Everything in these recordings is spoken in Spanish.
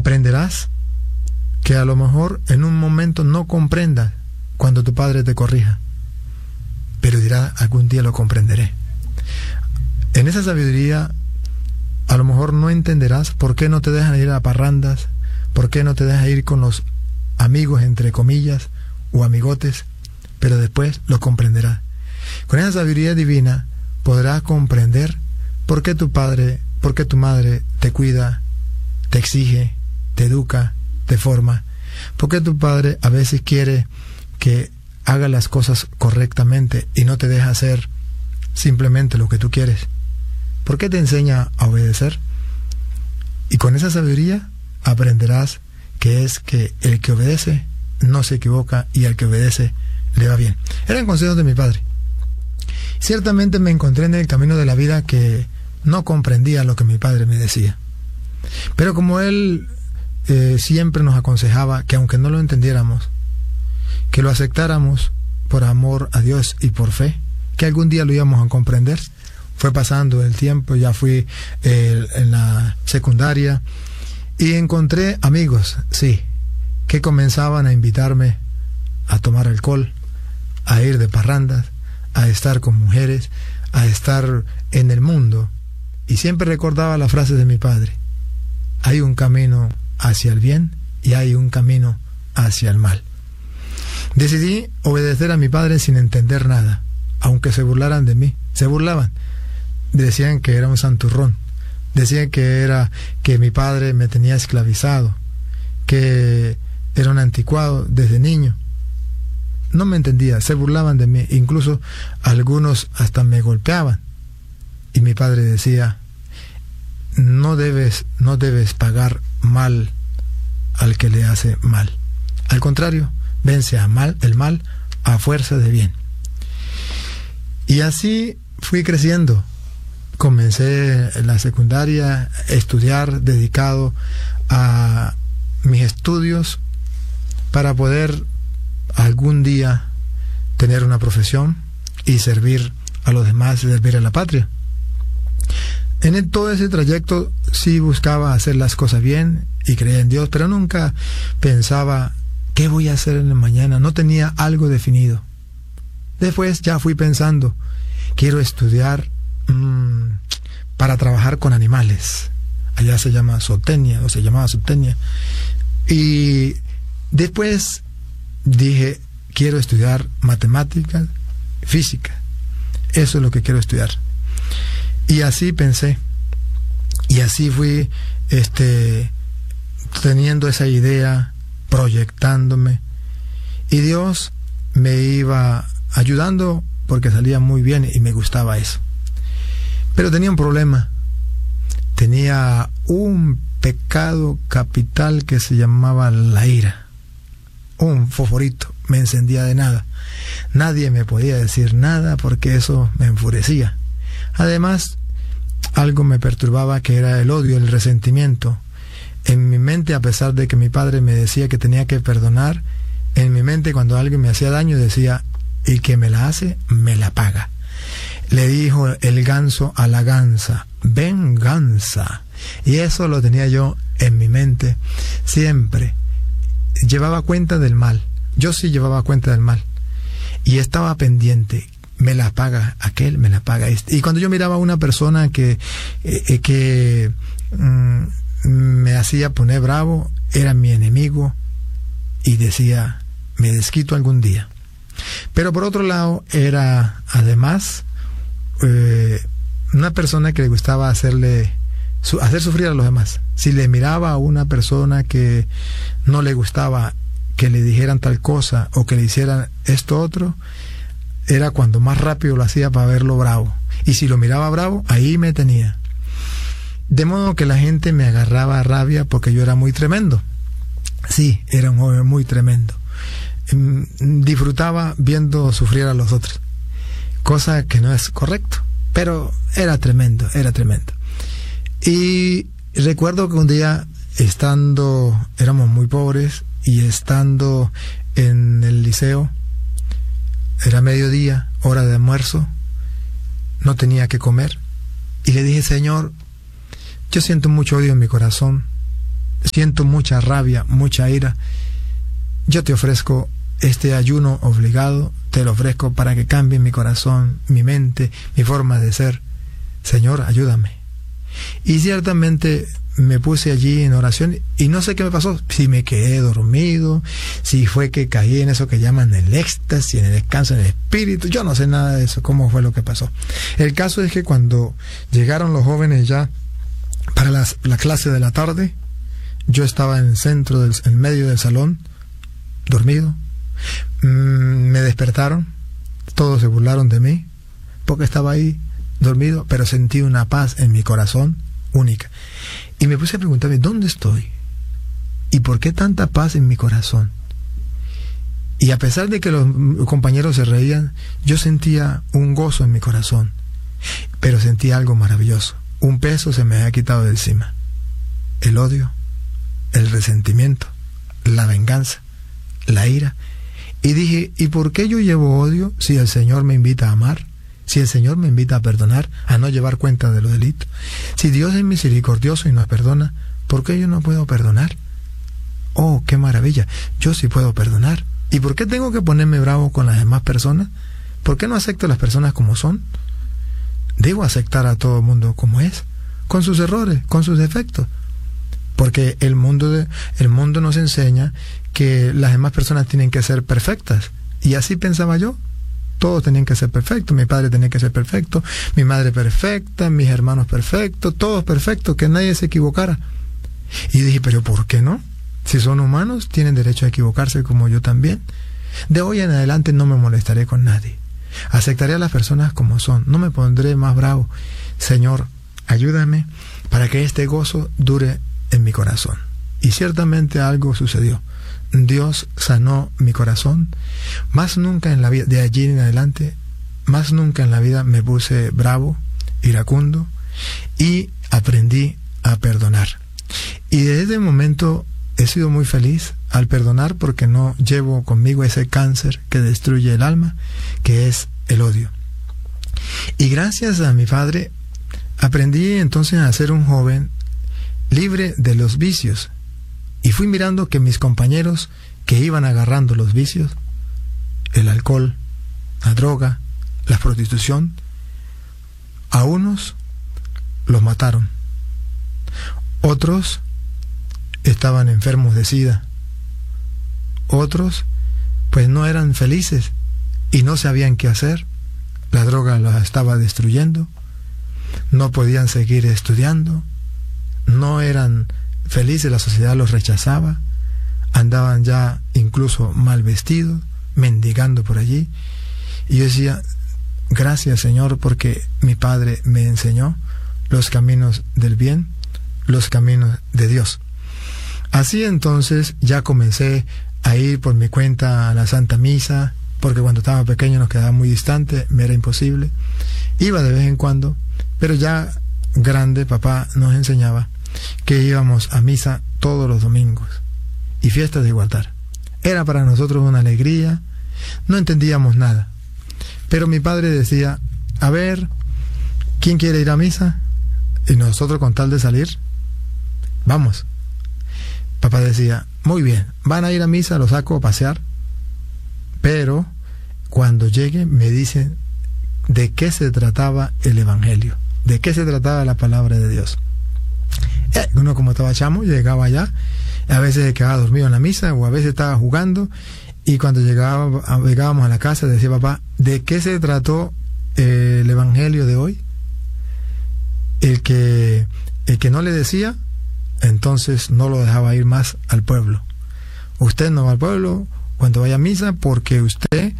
aprenderás que a lo mejor en un momento no comprendas cuando tu padre te corrija, pero dirá, algún día lo comprenderé. En esa sabiduría a lo mejor no entenderás por qué no te dejan ir a parrandas, por qué no te dejan ir con los amigos, entre comillas, o amigotes, pero después lo comprenderás. Con esa sabiduría divina podrás comprender por qué tu padre, por qué tu madre te cuida, te exige, te educa, te forma, por qué tu padre a veces quiere que haga las cosas correctamente y no te deja hacer simplemente lo que tú quieres. ¿Por qué te enseña a obedecer? Y con esa sabiduría aprenderás que es que el que obedece no se equivoca y al que obedece le va bien. Eran consejos de mi padre. Ciertamente me encontré en el camino de la vida que no comprendía lo que mi padre me decía. Pero como él siempre nos aconsejaba que aunque no lo entendiéramos, que lo aceptáramos por amor a Dios y por fe, que algún día lo íbamos a comprender. Fue pasando el tiempo, ya fui en la secundaria y encontré amigos, sí, que comenzaban a invitarme a tomar alcohol, a ir de parrandas, a estar con mujeres, a estar en el mundo. Y siempre recordaba la frase de mi padre: hay un camino hacia el bien y hay un camino hacia el mal. Decidí obedecer a mi padre sin entender nada, aunque se burlaran de mí. Se burlaban. Decían que era un santurrón. Decían que mi padre me tenía esclavizado, que era un anticuado desde niño. No me entendía, se burlaban de mí. Incluso algunos hasta me golpeaban. Y mi padre decía: no debes pagar mal al que le hace mal. Al contrario, vence el mal a fuerza de bien. Y así fui creciendo. Comencé en la secundaria a estudiar, dedicado a mis estudios para poder algún día tener una profesión y servir a los demás, servir a la patria. En todo ese trayecto sí buscaba hacer las cosas bien y creía en Dios, pero nunca pensaba ¿qué voy a hacer en el mañana? No tenía algo definido. Después ya fui pensando, quiero estudiar para trabajar con animales. Allá se llama zootecnia, o se llamaba zootecnia. Y después dije, quiero estudiar matemáticas, física. Eso es lo que quiero estudiar. Y así pensé. Y así fui teniendo esa idea, proyectándome. Y Dios me iba ayudando porque salía muy bien y me gustaba eso. Pero tenía un problema. Tenía un pecado capital que se llamaba la ira. Un fosforito, me encendía de nada. Nadie me podía decir nada porque eso me enfurecía. Además, algo me perturbaba, que era el odio, el resentimiento. En mi mente, a pesar de que mi padre me decía que tenía que perdonar, en mi mente cuando alguien me hacía daño decía, el que me la hace, me la paga. Le dijo el ganso a la gansa, venganza. Y eso lo tenía yo en mi mente siempre. Llevaba cuenta del mal. Yo sí llevaba cuenta del mal. Y estaba pendiente. Me la paga aquel, me la paga este. Y cuando yo miraba a una persona que me hacía poner bravo, era mi enemigo, y decía, me desquito algún día. Pero por otro lado, era además una persona que le gustaba hacer sufrir a los demás. Si le miraba a una persona que no le gustaba que le dijeran tal cosa o que le hicieran esto otro, era cuando más rápido lo hacía para verlo bravo. Y si lo miraba bravo, ahí me tenía. De modo que la gente me agarraba rabia porque yo era muy tremendo. Sí, era un joven muy tremendo. Disfrutaba viendo sufrir a los otros, cosa que no es correcto, pero era tremendo, era tremendo. Y recuerdo que un día, éramos muy pobres, y estando en el liceo, era mediodía, hora de almuerzo, no tenía que comer, y le dije, Señor, yo siento mucho odio en mi corazón siento mucha rabia, mucha ira, yo te ofrezco este ayuno obligado, te lo ofrezco para que cambie mi corazón, mi mente, mi forma de ser. Señor, ayúdame. Y ciertamente me puse allí en oración y no sé qué me pasó, si me quedé dormido, si fue que caí en eso que llaman el éxtasis, en el descanso en el espíritu, yo no sé nada de eso, cómo fue lo que pasó. El caso es que cuando llegaron los jóvenes ya para la clase de la tarde, yo estaba en el centro, en medio del salón, dormido. Me despertaron, todos se burlaron de mí, porque estaba ahí dormido, pero sentí una paz en mi corazón única. Y me puse a preguntarme, ¿dónde estoy? ¿Y por qué tanta paz en mi corazón? Y a pesar de que los compañeros se reían, yo sentía un gozo en mi corazón, pero sentí algo maravilloso. Un peso se me había quitado de encima. El odio, el resentimiento, la venganza, la ira. Y dije, ¿y por qué yo llevo odio si el Señor me invita a amar? Si el Señor me invita a perdonar, a no llevar cuenta de los delitos. Si Dios es misericordioso y nos perdona, ¿por qué yo no puedo perdonar? Oh, qué maravilla, yo sí puedo perdonar. ¿Y por qué tengo que ponerme bravo con las demás personas? ¿Por qué no acepto a las personas como son? Debo aceptar a todo el mundo como es, con sus errores, con sus defectos. Porque el mundo nos enseña que las demás personas tienen que ser perfectas. Y así pensaba yo. Todos tenían que ser perfectos. Mi padre tenía que ser perfecto, mi madre perfecta, mis hermanos perfectos, todos perfectos, que nadie se equivocara. Y dije, ¿pero por qué no? Si son humanos, tienen derecho a equivocarse como yo también. De hoy en adelante no me molestaré con nadie. Aceptaré a las personas como son. No me pondré más bravo. Señor, ayúdame para que este gozo dure en mi corazón. Y ciertamente algo sucedió. Dios sanó mi corazón. Más nunca en la vida, de allí en adelante, más nunca en la vida me puse bravo, iracundo, y aprendí a perdonar. Y desde ese momento he sido muy feliz al perdonar, porque no llevo conmigo ese cáncer que destruye el alma, que es el odio. Y gracias a mi padre aprendí entonces a ser un joven libre de los vicios. Y fui mirando que mis compañeros que iban agarrando los vicios, el alcohol, la droga, la prostitución, a unos los mataron. Otros estaban enfermos de SIDA. Otros pues no eran felices y no sabían qué hacer. La droga los estaba destruyendo. No podían seguir estudiando. No eran felices, la sociedad los rechazaba, andaban ya incluso mal vestidos, mendigando por allí. Y yo decía, gracias Señor, porque mi Padre me enseñó los caminos del bien, los caminos de Dios. Así entonces ya comencé a ir por mi cuenta a la Santa Misa, porque cuando estaba pequeño nos quedaba muy distante, me era imposible. Iba de vez en cuando, pero ya grande papá nos enseñaba que íbamos a misa todos los domingos y fiestas de igualdad. Era para nosotros una alegría, no entendíamos nada, pero mi padre decía, a ver, ¿quién quiere ir a misa? Y nosotros, con tal de salir, vamos. Papá decía, muy bien, van a ir a misa, los saco a pasear, pero cuando lleguen me dicen de qué se trataba el Evangelio, de qué se trataba la palabra de Dios. Uno, como estaba chamo, llegaba allá, a veces se quedaba dormido en la misa o a veces estaba jugando, y cuando llegábamos a la casa decía papá, ¿de qué se trató el Evangelio de hoy? El que no le decía, entonces no lo dejaba ir más al pueblo. Usted no va al pueblo cuando vaya a misa porque usted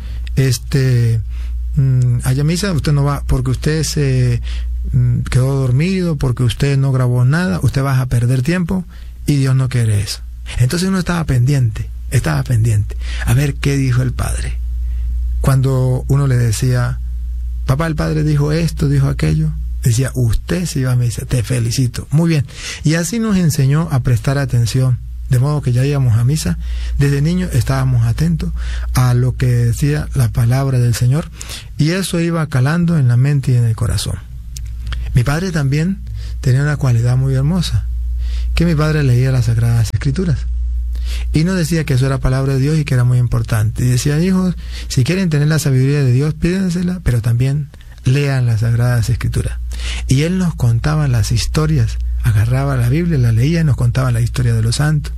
haya misa, usted no va porque usted se quedó dormido, porque usted no grabó nada, usted va a perder tiempo y Dios no quiere eso. Entonces uno estaba pendiente a ver qué dijo el padre. Cuando uno le decía, papá, el padre dijo esto, dijo aquello, decía, usted se iba a misa, te felicito, muy bien. Y así nos enseñó a prestar atención, de modo que ya íbamos a misa, desde niños estábamos atentos a lo que decía la palabra del Señor, y eso iba calando en la mente y en el corazón. Mi padre también tenía una cualidad muy hermosa, que mi padre leía las Sagradas Escrituras. Y nos decía que eso era palabra de Dios y que era muy importante. Y decía, hijos, si quieren tener la sabiduría de Dios, pídensela, pero también lean las Sagradas Escrituras. Y él nos contaba las historias, agarraba la Biblia, la leía y nos contaba la historia de los santos.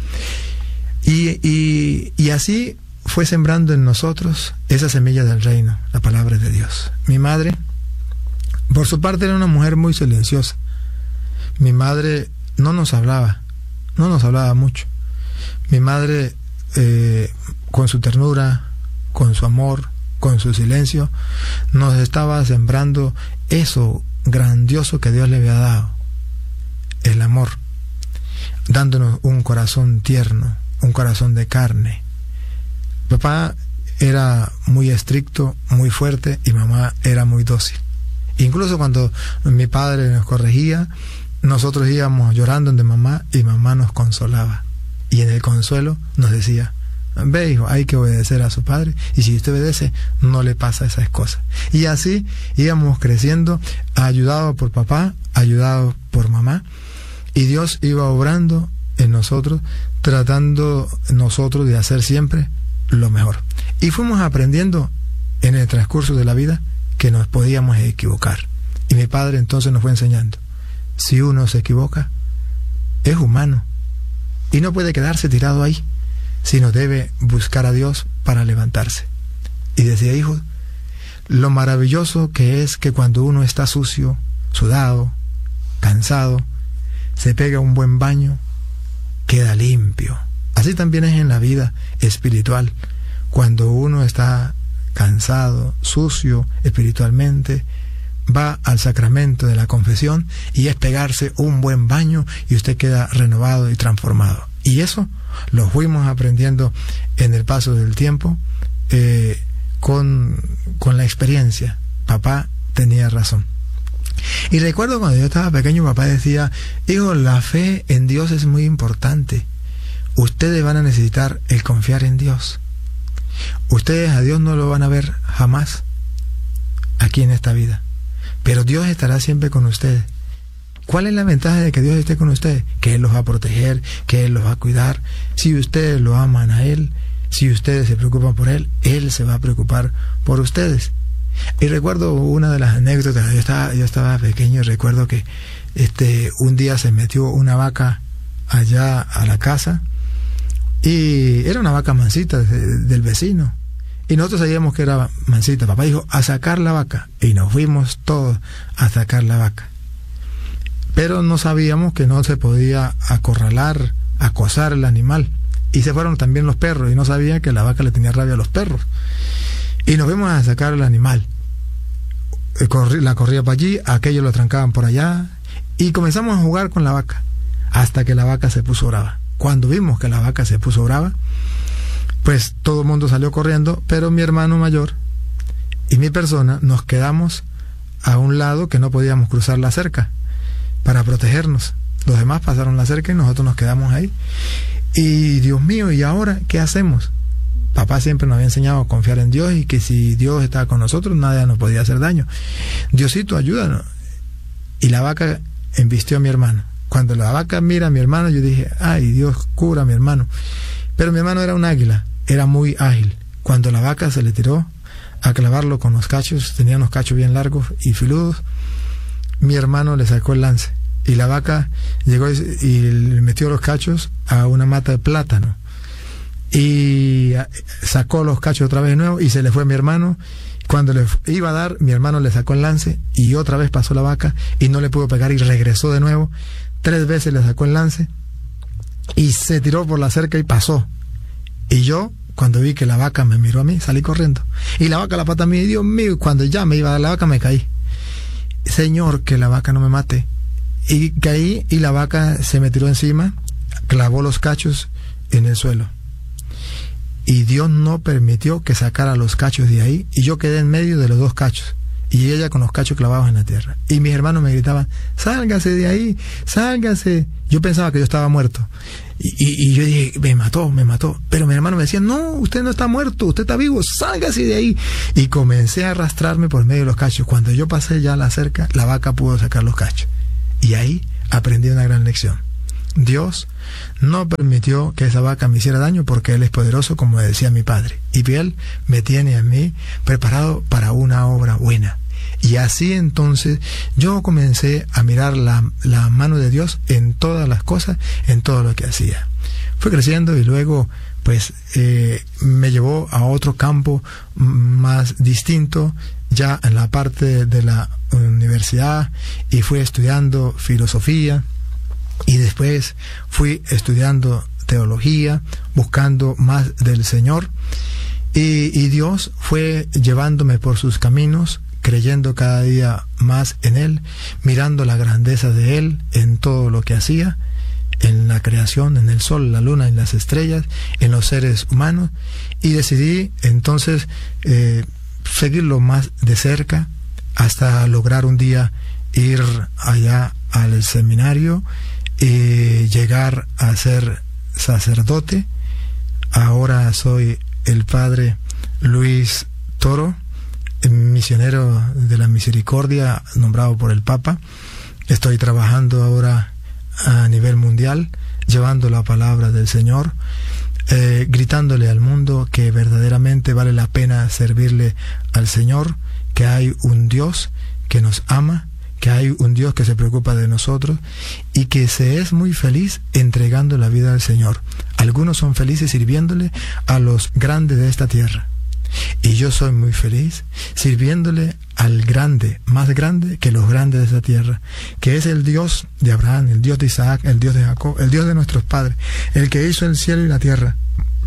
Y así fue sembrando en nosotros esa semilla del reino, la palabra de Dios. Mi madre, por su parte, era una mujer muy silenciosa. Mi madre no nos hablaba mucho. Mi madre, con su ternura, con su amor, con su silencio, nos estaba sembrando eso grandioso que Dios le había dado, el amor, dándonos un corazón tierno, un corazón de carne. Papá era muy estricto, muy fuerte, y mamá era muy dócil. Incluso cuando mi padre nos corregía, nosotros íbamos llorando de mamá y mamá nos consolaba. Y en el consuelo nos decía, ve hijo, hay que obedecer a su padre, y si usted obedece, no le pasa esas cosas. Y así íbamos creciendo, ayudados por papá, ayudados por mamá, y Dios iba obrando en nosotros, tratando nosotros de hacer siempre lo mejor. Y fuimos aprendiendo en el transcurso de la vida que nos podíamos equivocar. Y mi padre entonces nos fue enseñando, si uno se equivoca, es humano, y no puede quedarse tirado ahí, sino debe buscar a Dios para levantarse. Y decía, hijo, lo maravilloso que es que cuando uno está sucio, sudado, cansado, se pega un buen baño, queda limpio. Así también es en la vida espiritual. Cuando uno está cansado, sucio espiritualmente, va al sacramento de la confesión y es pegarse un buen baño y usted queda renovado y transformado. Y eso lo fuimos aprendiendo en el paso del tiempo, con la experiencia. Papá tenía razón. Y recuerdo cuando yo estaba pequeño, papá decía, hijo, la fe en Dios es muy importante. Ustedes van a necesitar el confiar en Dios. Ustedes a Dios no lo van a ver jamás aquí en esta vida, pero Dios estará siempre con ustedes. ¿Cuál es la ventaja de que Dios esté con ustedes? Que Él los va a proteger, que Él los va a cuidar. Si ustedes lo aman a Él, si ustedes se preocupan por Él, Él se va a preocupar por ustedes. Y recuerdo una de las anécdotas, yo estaba pequeño y recuerdo que un día se metió una vaca allá a la casa, y era una vaca mansita del vecino, y nosotros sabíamos que era mansita. Papá dijo, a sacar la vaca, y nos fuimos todos a sacar la vaca, pero no sabíamos que no se podía acorralar, acosar el animal, y se fueron también los perros, y no sabía que la vaca le tenía rabia a los perros, y nos fuimos a sacar el animal. La corría para allí, aquellos lo trancaban por allá, y comenzamos a jugar con la vaca hasta que la vaca se puso brava. Cuando vimos que la vaca se puso brava, pues todo el mundo salió corriendo, pero mi hermano mayor y mi persona nos quedamos a un lado que no podíamos cruzar la cerca para protegernos. Los demás pasaron la cerca y nosotros nos quedamos ahí. Y Dios mío, ¿y ahora qué hacemos? Papá siempre nos había enseñado a confiar en Dios y que si Dios estaba con nosotros, nada nos podía hacer daño. Diosito, ayúdanos. Y la vaca embistió a mi hermano. Cuando la vaca mira a mi hermano, yo dije, ay, Dios, cura a mi hermano. Pero mi hermano era un águila, era muy ágil. Cuando la vaca se le tiró a clavarlo con los cachos, tenía unos cachos bien largos y filudos, mi hermano le sacó el lance. Y la vaca llegó y le metió los cachos a una mata de plátano. Y sacó los cachos otra vez de nuevo y se le fue a mi hermano. Cuando le iba a dar, mi hermano le sacó el lance y otra vez pasó la vaca y no le pudo pegar y regresó de nuevo. 3 veces le sacó el lance y se tiró por la cerca y pasó. Y yo, cuando vi que la vaca me miró a mí, salí corriendo. Y la vaca la pata a mí, Dios mío, cuando ya me iba a dar la vaca me caí. Señor, que la vaca no me mate. Y caí y la vaca se me tiró encima, clavó los cachos en el suelo. Y Dios no permitió que sacara los cachos de ahí, y yo quedé en medio de los 2 cachos, y ella con los cachos clavados en la tierra. Y mis hermanos me gritaban, sálgase de ahí, sálgase. Yo pensaba que yo estaba muerto. Y yo dije, me mató. Pero mi hermano me decía, no, usted no está muerto, usted está vivo, sálgase de ahí. Y comencé a arrastrarme por medio de los cachos. Cuando yo pasé ya a la cerca, la vaca pudo sacar los cachos. Y ahí aprendí una gran lección. Dios no permitió que esa vaca me hiciera daño porque Él es poderoso, como decía mi padre. Y Él me tiene a mí preparado para una obra buena. Y así entonces yo comencé a mirar la mano de Dios en todas las cosas, en todo lo que hacía. Fui creciendo y luego pues me llevó a otro campo más distinto, ya en la parte de la universidad, y fui estudiando filosofía. Y después fui estudiando teología, buscando más del Señor. Y Dios fue llevándome por sus caminos, creyendo cada día más en Él, mirando la grandeza de Él en todo lo que hacía, en la creación, en el sol, la luna, en las estrellas, en los seres humanos. Y decidí entonces seguirlo más de cerca hasta lograr un día ir allá al seminario y llegar a ser sacerdote. Ahora soy el padre Luis Toro, misionero de la misericordia nombrado por el Papa. Estoy trabajando ahora a nivel mundial, llevando la palabra del Señor, gritándole al mundo que verdaderamente vale la pena servirle al Señor, que hay un Dios que nos ama, que hay un Dios que se preocupa de nosotros y que se es muy feliz entregando la vida al Señor. Algunos son felices sirviéndole a los grandes de esta tierra. Y yo soy muy feliz sirviéndole al grande, más grande que los grandes de esta tierra, que es el Dios de Abraham, el Dios de Isaac, el Dios de Jacob, el Dios de nuestros padres, el que hizo el cielo y la tierra.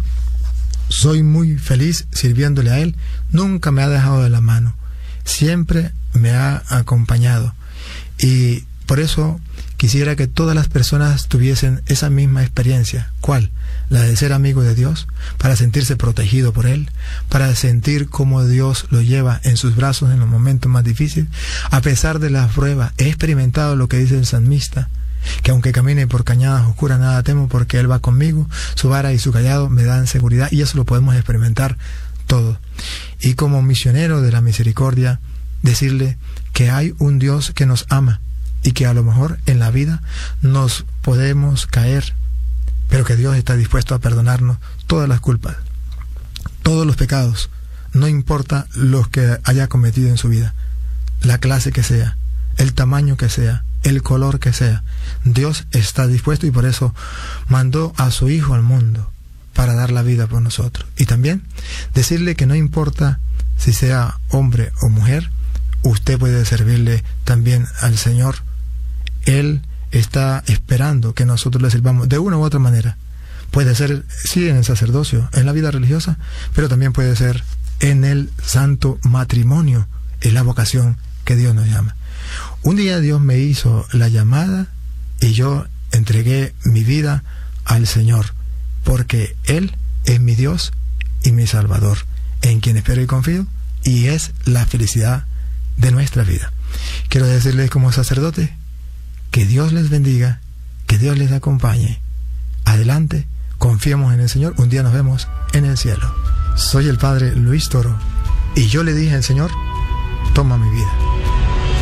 Soy muy feliz sirviéndole a Él. Nunca me ha dejado de la mano, siempre me ha acompañado. Y por eso quisiera que todas las personas tuviesen esa misma experiencia. ¿Cuál? La de ser amigo de Dios, para sentirse protegido por Él, para sentir cómo Dios lo lleva en sus brazos en los momentos más difíciles. A pesar de las pruebas, he experimentado lo que dice el salmista, que aunque camine por cañadas oscuras, nada temo porque Él va conmigo, su vara y su callado me dan seguridad, y eso lo podemos experimentar todo. Y como misionero de la misericordia, decirle que hay un Dios que nos ama y que a lo mejor en la vida nos podemos caer, pero que Dios está dispuesto a perdonarnos todas las culpas, todos los pecados, no importa los que haya cometido en su vida, la clase que sea, el tamaño que sea, el color que sea. Dios está dispuesto, y por eso mandó a su Hijo al mundo para dar la vida por nosotros. Y también decirle que no importa si sea hombre o mujer, usted puede servirle también al Señor. Él está esperando que nosotros le sirvamos de una u otra manera. Puede ser, sí, en el sacerdocio, en la vida religiosa, pero también puede ser en el santo matrimonio, en la vocación que Dios nos llama. Un día Dios me hizo la llamada y yo entregué mi vida al Señor, porque Él es mi Dios y mi Salvador, en quien espero y confío, y es la felicidad de nuestra vida. Quiero decirles como sacerdote que Dios les bendiga, que Dios les acompañe. Adelante, confiemos en el Señor. Un día nos vemos en el cielo. Soy el padre Luis Toro y yo le dije al Señor: toma mi vida.